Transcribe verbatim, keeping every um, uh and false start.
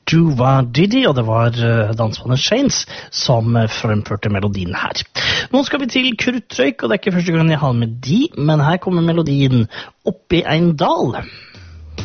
Duva Diddy, og det var uh, dansbandet Shanes som uh, fremførte melodien her. Nå skal vi til Krutrøyk, og det er ikke første gang jeg har med de, men her kommer melodien Oppi ein dal.